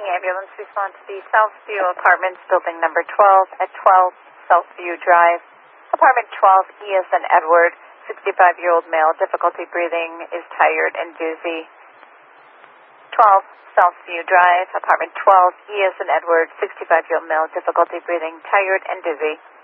ambulance respond to the Southview Apartments, building number 12 at 12 Southview Drive. Apartment 12, E as in Edward, 65-year-old male, difficulty breathing, is tired and dizzy. 12 Southview Drive, apartment 12, E as in Edward, 65-year-old male, difficulty breathing, tired and dizzy.